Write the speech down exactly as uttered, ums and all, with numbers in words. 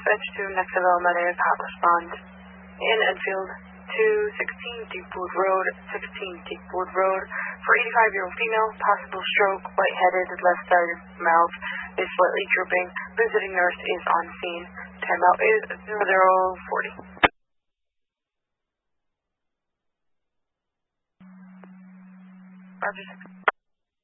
Dispatch to Nexa Elementary, hot response in Enfield, two sixteen Deepwood Road, sixteen Deepwood Road, for eighty-five-year-old female, possible stroke, lightheaded, left-sided mouth is slightly drooping. Visiting nurse is on scene. Timeout is zero zero forty. Roger.